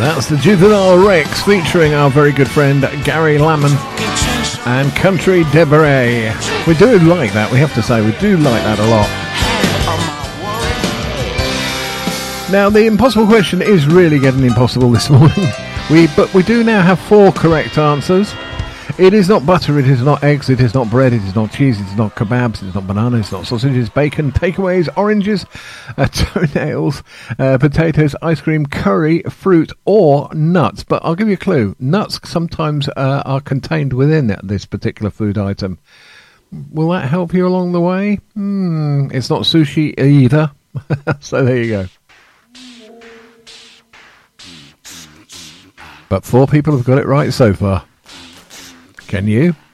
That's the Juvenile Rex featuring our very good friend Gary Lamond and Country Debray. We do like that, we have to say, we do like that a lot. Now, the impossible question is really getting impossible this morning. But we do now have 4 correct answers. It is not butter, it is not eggs, it is not bread, it is not cheese, it is not kebabs, it is not bananas, it's not sausages, bacon, takeaways, oranges, toenails, potatoes, ice cream, curry, fruit, or nuts. But I'll give you a clue. Nuts sometimes are contained within this particular food item. Will that help you along the way? It's not sushi either. So there you go. But 4 people have got it right so far. Can you?